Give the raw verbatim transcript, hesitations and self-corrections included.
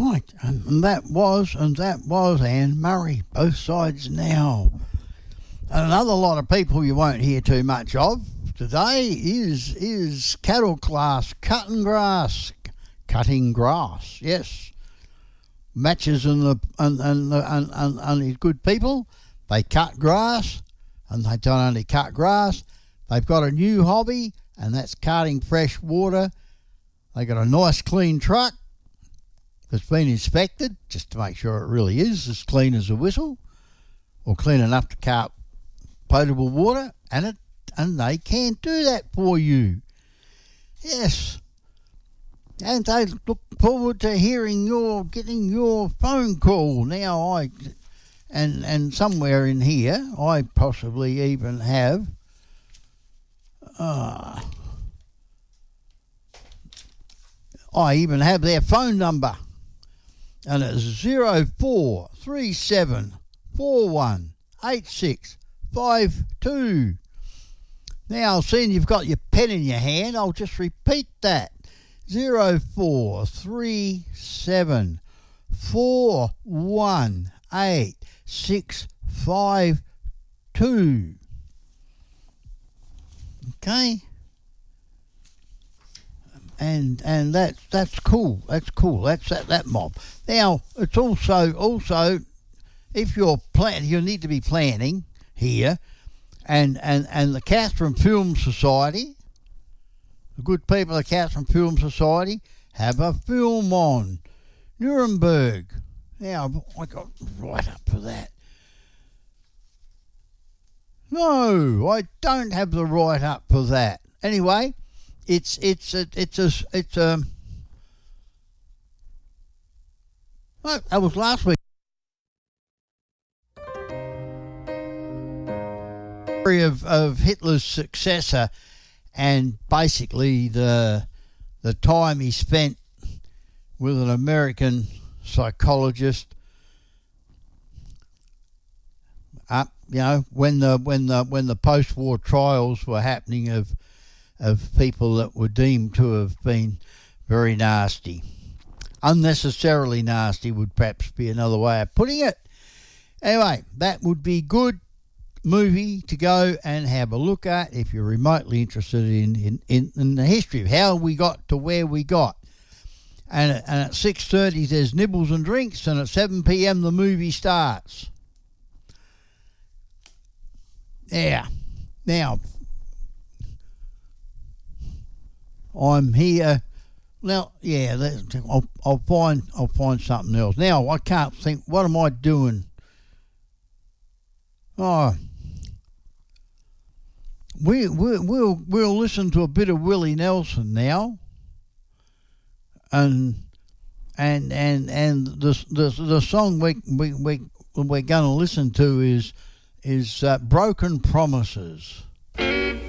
Right, and that was, and that was Anne Murray, Both Sides Now. And another lot of people you won't hear too much of today is is cattle class cutting grass, cutting grass. Yes, Matches and the and and and, and, and these good people, they cut grass, and they don't only cut grass. They've got a new hobby, and that's carting fresh water. They got a nice clean truck that's been inspected just to make sure it really is as clean as a whistle, or clean enough to cart potable water, and it and they can do that for you. Yes, and they look forward to hearing your getting your phone call. Now I and and somewhere in here I possibly even have. Uh, I even have their phone number. And it's zero four three seven four one eight six five two. Now, seeing you've got your pen in your hand, I'll just repeat that. zero four three seven four one eight six five two. Okay? And and that's that's cool. That's cool. That's that, that mob. Now it's also also if you're plan you need to be planning here, and and and the Catherine Film Society, the good people of the Catherine Film Society have a film on Nuremberg. Now I got right up for that. No, I don't have the right up for that. Anyway. It's it's a, it's a it's a well, that was last week. Story of of Hitler's successor, and basically the the time he spent with an American psychologist. Up, you know, when the when the when the post-war trials were happening of. of people that were deemed to have been very nasty. Unnecessarily nasty would perhaps be another way of putting it. Anyway, that would be good movie to go and have a look at if you're remotely interested in, in, in, in the history of how we got to where we got. And, and at six thirty there's nibbles and drinks, and at seven p.m. the movie starts. Yeah. Now, I'm here now. Yeah, I'll, I'll find I'll find something else. Now I can't think. What am I doing? Oh, we we we'll we'll listen to a bit of Willie Nelson now, and and and and the the the song we we we we're going to listen to is is uh, Broken Promises.